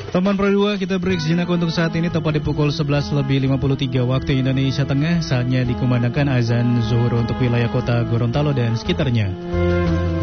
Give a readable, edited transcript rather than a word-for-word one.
Teman Pro 2, kita break sejenak untuk saat ini. Tepat di pukul 11:53 waktu Indonesia Tengah. Saatnya dikumandangkan azan zuhur untuk wilayah kota Gorontalo dan sekitarnya.